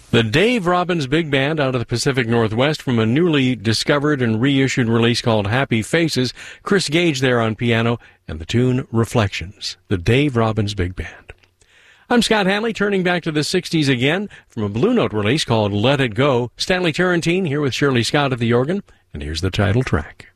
The Dave Robbins Big Band out of the Pacific Northwest from a newly discovered and reissued release called Happy Faces. Chris Gage there on piano and the tune Reflections. The Dave Robbins Big Band. I'm Scott Hanley, turning back to the 60s again from a Blue Note release called Let It Go. Stanley Turrentine here with Shirley Scott at the organ, and here's the title track.